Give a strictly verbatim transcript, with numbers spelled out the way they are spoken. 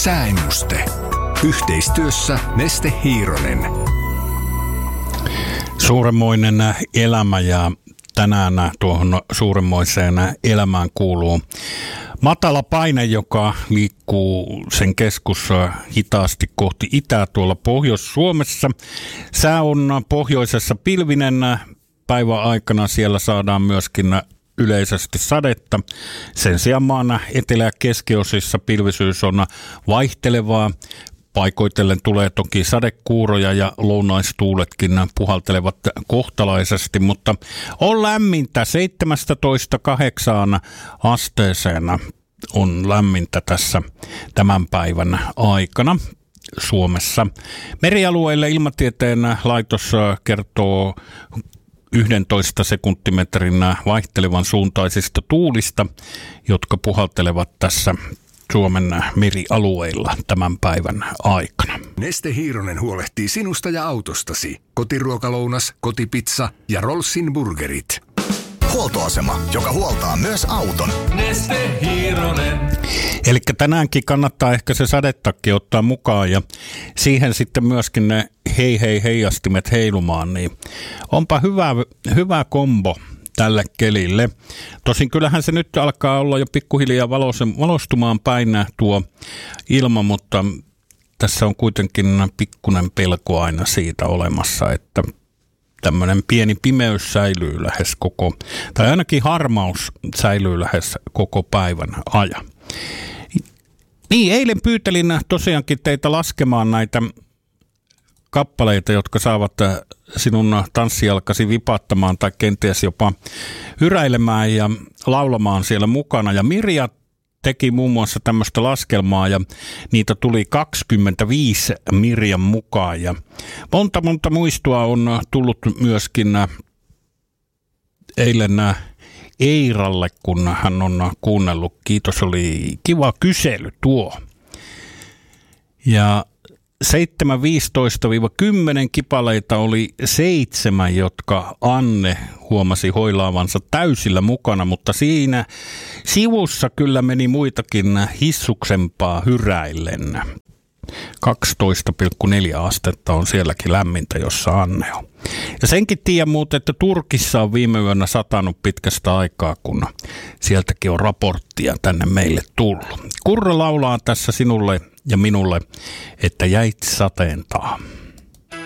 Sääennuste. Yhteistyössä Neste Hiironen. Suuremmoinen elämä, ja tänään tuohon suuremmoiseen elämään kuuluu matala paine, joka liikkuu sen keskus hitaasti kohti itää tuolla Pohjois-Suomessa. Sää on pohjoisessa pilvinen. Päivän aikana siellä saadaan myöskin yleisesti sadetta. Sen sijaan maan etelä- ja keskiosissa pilvisyys on vaihtelevaa. Paikoitellen tulee toki sadekuuroja ja lounaistuuletkin puhaltelevat kohtalaisesti, mutta on lämmintä. seitsemästätoista kahdeksaan asteeseen on lämmintä tässä tämän päivän aikana Suomessa. Merialueille Ilmatieteen laitos kertoo yhdentoista sekuntimetrin vaihtelevan suuntaisista tuulista, jotka puhaltelevat tässä Suomen merialueilla tämän päivän aikana. Neste Hiironen huolehtii sinusta ja autostasi. Kotiruokalounas, kotipizza ja Rollsin burgerit. Huoltoasema, joka huoltaa myös auton. Neste Hiironen. Eli tänäänkin kannattaa ehkä se sadetakki ottaa mukaan ja siihen sitten myöskin ne hei hei heijastimet heilumaan, niin onpa hyvä, hyvä kombo tälle kelille. Tosin kyllähän se nyt alkaa olla jo pikkuhiljaa valostumaan päin tuo ilma, mutta tässä on kuitenkin pikkunen pelko aina siitä olemassa, että tämmöinen pieni pimeys säilyy lähes koko, tai ainakin harmaus säilyy lähes koko päivän ajan. Niin, eilen pyytelin tosiaankin teitä laskemaan näitä kappaleita, jotka saavat sinun tanssijalkasi vipattamaan tai kenties jopa hyräilemään ja laulamaan siellä mukana. Ja Mirja teki muun muassa tämmöistä laskelmaa ja niitä tuli kaksikymmentäviisi Mirjan mukaan. Ja monta monta muistoa on tullut myöskin eilen Eiralle, kun hän on kuunnellut. Kiitos, oli kiva kysely tuo. Ja seitsemän viisitoista kymmenen kipaleita oli seitsemän, jotka Anne huomasi hoilaavansa täysillä mukana, mutta siinä sivussa kyllä meni muitakin hissuksempaa hyräillen. kaksitoista pilkku neljä astetta on sielläkin lämmintä, jossa Anne on. Ja senkin tiedän muuten, että Turkissa on viime yönä satanut pitkästä aikaa, kun sieltäkin on raporttia tänne meille tullut. Kurre laulaa tässä sinulle ja minulle, että jäit sateen taa.